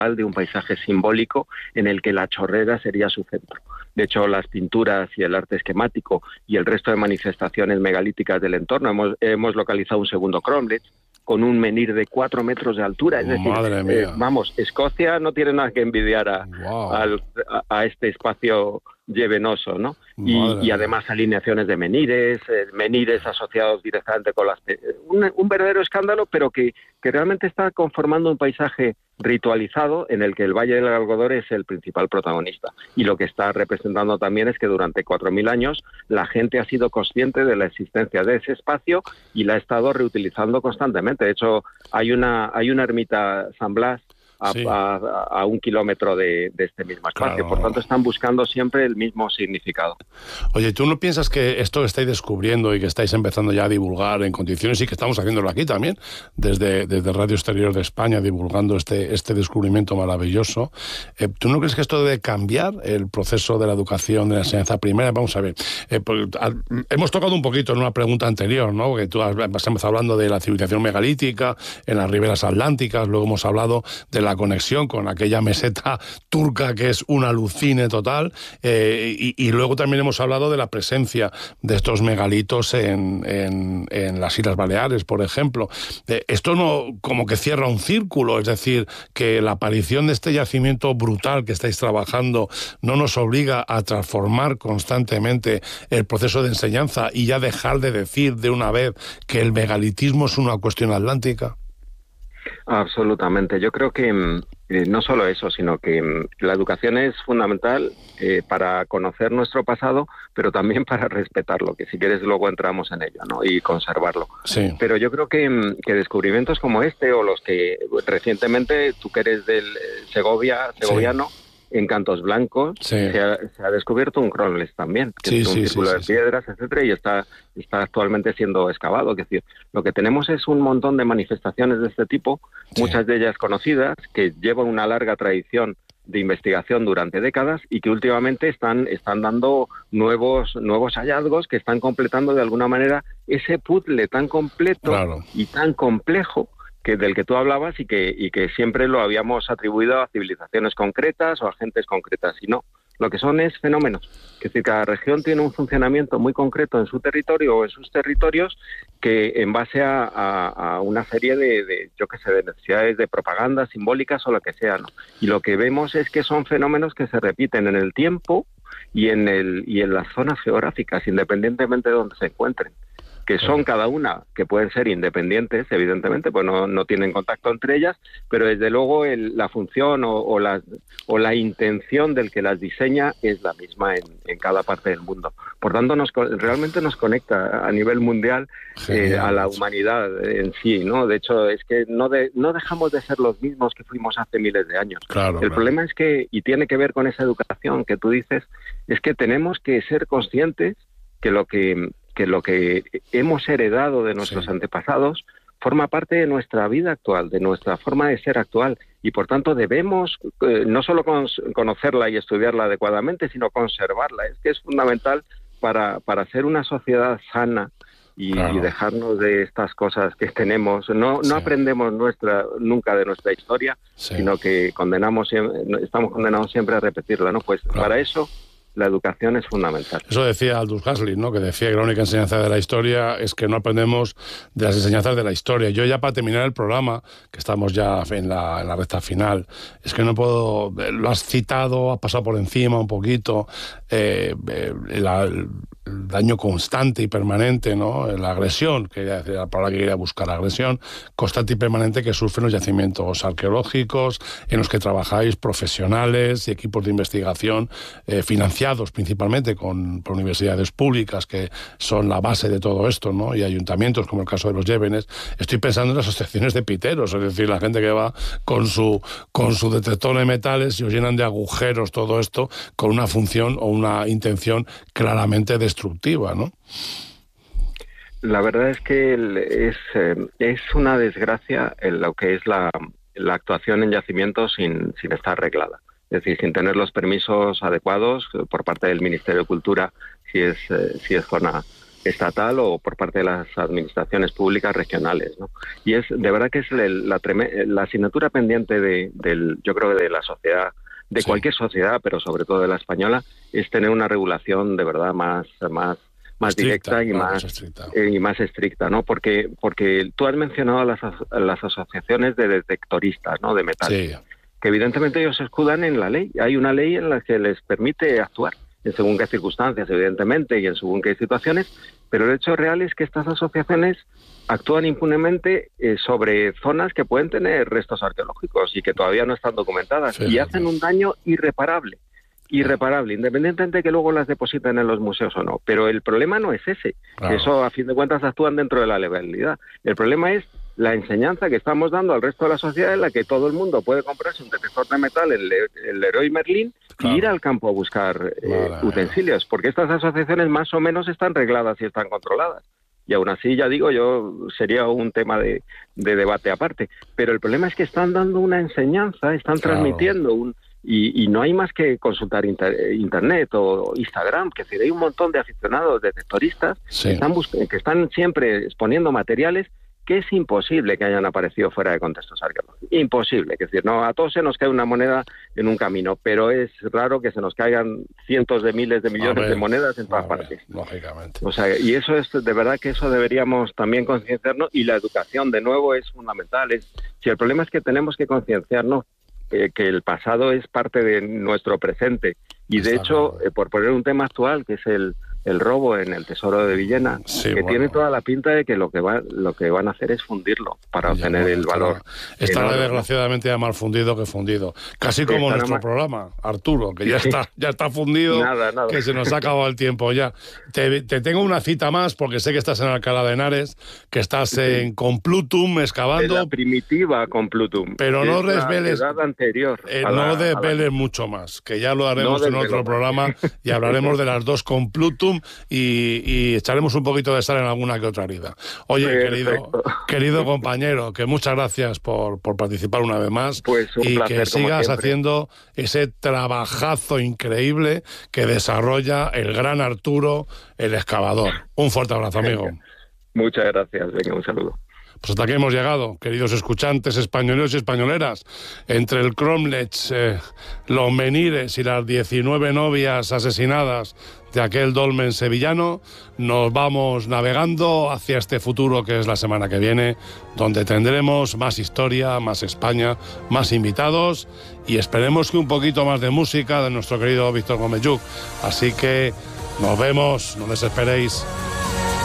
de un paisaje simbólico en el que la chorrera sería su centro. De hecho, las pinturas y el arte esquemático y el resto de manifestaciones megalíticas del entorno, hemos localizado un segundo cromlech con un menhir de 4 metros de altura. Es decir, Escocia no tiene nada que envidiar a este espacio llevenoso, ¿no? Y además alineaciones de menhires asociados directamente con un verdadero escándalo, pero que realmente está conformando un paisaje ritualizado en el que el Valle del Algodón es el principal protagonista. Y lo que está representando también es que durante 4.000 años la gente ha sido consciente de la existencia de ese espacio y la ha estado reutilizando constantemente. De hecho, hay una ermita San Blas a 1 kilómetro de este mismo espacio. Claro. Por tanto, están buscando siempre el mismo significado. Oye, ¿tú no piensas que esto que estáis descubriendo y que estáis empezando ya a divulgar en condiciones, y que estamos haciéndolo aquí también, desde Radio Exterior de España, divulgando este descubrimiento maravilloso, ¿tú no crees que esto debe cambiar el proceso de la educación, de la enseñanza primaria? Vamos a ver, hemos tocado un poquito en una pregunta anterior, ¿no? Que tú has empezado hablando de la civilización megalítica en las riberas atlánticas, luego hemos hablado de la conexión con aquella meseta turca que es un alucine total, y luego también hemos hablado de la presencia de estos megalitos en las Islas Baleares, por ejemplo. Esto no como que cierra un círculo, es decir, que la aparición de este yacimiento brutal que estáis trabajando no nos obliga a transformar constantemente el proceso de enseñanza y ya dejar de decir de una vez que el megalitismo es una cuestión atlántica. Absolutamente. Yo creo que no solo eso, sino que la educación es fundamental para conocer nuestro pasado, pero también para respetarlo, que si quieres luego entramos en ello, ¿no? Y conservarlo. Sí. Pero yo creo que descubrimientos como este, o los que recientemente, tú que eres del segoviano, sí. En Cantos Blancos se ha descubierto un cromlech también, que es un círculo de piedras, etcétera, y está actualmente siendo excavado. Es decir, lo que tenemos es un montón de manifestaciones de este tipo, muchas de ellas conocidas, que llevan una larga tradición de investigación durante décadas y que últimamente están dando nuevos hallazgos que están completando de alguna manera ese puzzle tan completo y tan complejo del que tú hablabas y que siempre lo habíamos atribuido a civilizaciones concretas o a gentes concretas, y no. Lo que son es fenómenos. Es decir, cada región tiene un funcionamiento muy concreto en su territorio o en sus territorios que en base a una serie de necesidades de propaganda simbólicas o lo que sea, ¿no? Y lo que vemos es que son fenómenos que se repiten en el tiempo y en las zonas geográficas, independientemente de donde se encuentren, que son cada una, que pueden ser independientes, evidentemente, pues no tienen contacto entre ellas, pero desde luego la función o la intención del que las diseña es la misma en cada parte del mundo. Por tanto, realmente nos conecta a nivel mundial a la humanidad en sí, ¿no? De hecho, es que no dejamos de ser los mismos que fuimos hace miles de años. El problema es que, y tiene que ver con esa educación que tú dices, es que tenemos que ser conscientes que lo que hemos heredado de nuestros antepasados forma parte de nuestra vida actual, de nuestra forma de ser actual, y por tanto debemos no solo conocerla y estudiarla adecuadamente, sino conservarla. Es que es fundamental para ser una sociedad sana y dejarnos de estas cosas que tenemos. No aprendemos nunca de nuestra historia, sino que estamos condenados siempre a repetirla, ¿no? Pues para eso la educación es fundamental. Eso decía Aldous Huxley, ¿no? Que decía que la única enseñanza de la historia es que no aprendemos de las enseñanzas de la historia. Yo ya, para terminar el programa, que estamos ya en la recta final, es que no puedo... Lo has citado, has pasado por encima un poquito, el daño constante y permanente, ¿no? La agresión, que la palabra que quería buscar, agresión constante y permanente que sufren los yacimientos arqueológicos en los que trabajáis profesionales y equipos de investigación financiados principalmente por universidades públicas que son la base de todo esto, ¿no? Y ayuntamientos como el caso de los Llévenes. Estoy pensando en las asociaciones de piteros, es decir, la gente que va con su detector de metales y os llenan de agujeros todo esto con una función o una intención claramente destructiva, ¿no? La verdad es que es una desgracia en lo que es la actuación en yacimientos sin estar arreglada. Es decir, sin tener los permisos adecuados por parte del Ministerio de Cultura, si es estatal o por parte de las administraciones públicas regionales, ¿no? Y es de verdad que es la asignatura pendiente yo creo, de la sociedad, de cualquier sociedad, pero sobre todo de la española, es tener una regulación de verdad más directa y más estricta, ¿no? Porque tú has mencionado las asociaciones de detectoristas, ¿no? De metal, que evidentemente ellos se escudan en la ley. Hay una ley en la que les permite actuar en según qué circunstancias, evidentemente, y en según qué situaciones, pero el hecho real es que estas asociaciones actúan impunemente sobre zonas que pueden tener restos arqueológicos y que todavía no están documentadas, y hacen un daño irreparable, independientemente de que luego las depositen en los museos o no. Pero el problema no es ese, eso a fin de cuentas actúan dentro de la legalidad. El problema es la enseñanza que estamos dando al resto de la sociedad, en la que todo el mundo puede comprarse un detector de metal, el Leroy Merlin, y ir al campo a buscar utensilios, porque estas asociaciones más o menos están regladas y están controladas. Y aún así, ya digo, sería un tema de debate aparte. Pero el problema es que están dando una enseñanza, están transmitiendo y no hay más que consultar internet o Instagram, que hay un montón de aficionados detectoristas que están siempre exponiendo materiales que es imposible que hayan aparecido fuera de contextos arqueológicos. Imposible, es decir, no, a todos se nos cae una moneda en un camino, pero es raro que se nos caigan cientos de miles de millones de monedas en todas partes. Lógicamente. O sea, y eso es, de verdad que eso deberíamos también concienciarnos, y la educación, de nuevo, es fundamental. Si el problema es que tenemos que concienciarnos que el pasado es parte de nuestro presente, y de hecho, por poner un tema actual, que es el robo en el Tesoro de Villena, tiene toda la pinta de que lo que van a hacer es fundirlo para obtener el valor. Estará desgraciadamente ya más fundido que fundido. Casi como nuestro programa, Arturo, que ya está fundido, nada. Que se nos ha acabado el tiempo ya. Te tengo una cita más, porque sé que estás en Alcalá de Henares, que estás en Complutum excavando. La primitiva Complutum. Pero no desveles. La edad anterior. No desveles mucho más, que ya lo haremos en otro programa y hablaremos de las dos Complutum. Y echaremos un poquito de sal en alguna que otra herida. Oye, querido compañero, que muchas gracias por participar una vez más, y placer, que sigas haciendo ese trabajazo increíble que desarrolla el gran Arturo, el excavador. Un fuerte abrazo, amigo. Muchas gracias, venga, un saludo. Pues hasta aquí hemos llegado, queridos escuchantes españoleros y españoleras. Entre el Cromlech, los menires y las 19 novias asesinadas de aquel dolmen sevillano, nos vamos navegando hacia este futuro que es la semana que viene, donde tendremos más historia, más España, más invitados, y esperemos que un poquito más de música de nuestro querido Víctor Gómez Lluch. Así que nos vemos, no desesperéis.